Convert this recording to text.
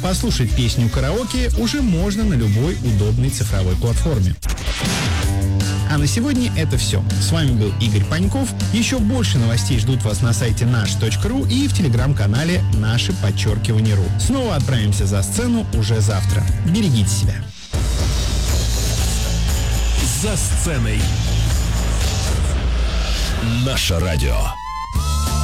Послушать песню караоке уже можно на любой удобной цифровой платформе. А на сегодня это все. С вами был Игорь Паньков. Еще больше новостей ждут вас на сайте наш.ру и в телеграм-канале #RU. Снова отправимся за сцену уже завтра. Берегите себя. За сценой. Наше радио.